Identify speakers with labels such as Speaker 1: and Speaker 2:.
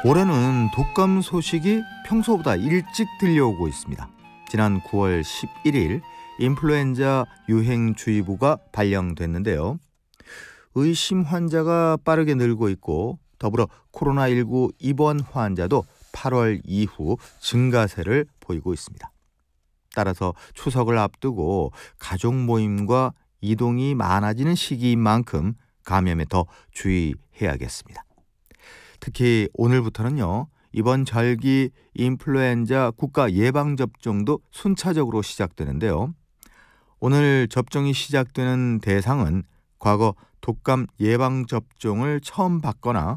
Speaker 1: 올해는 독감 소식이 평소보다 일찍 들려오고 있습니다. 지난 9월 11일 인플루엔자 유행주의보가 발령됐는데요. 의심 환자가 빠르게 늘고 있고 더불어 코로나19 입원 환자도 8월 이후 증가세를 보이고 있습니다. 따라서 추석을 앞두고 가족 모임과 이동이 많아지는 시기인 만큼 감염에 더 주의해야겠습니다. 특히 오늘부터는요, 이번 절기 인플루엔자 국가 예방접종도 순차적으로 시작되는데요. 오늘 접종이 시작되는 대상은 과거 독감 예방접종을 처음 받거나